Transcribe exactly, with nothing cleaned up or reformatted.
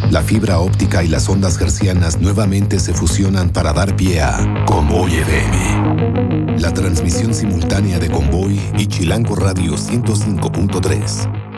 La fibra óptica y las ondas hertzianas nuevamente se fusionan para dar pie a Convoy F M. La transmisión simultánea de Convoy y Chilango Radio ciento cinco punto tres.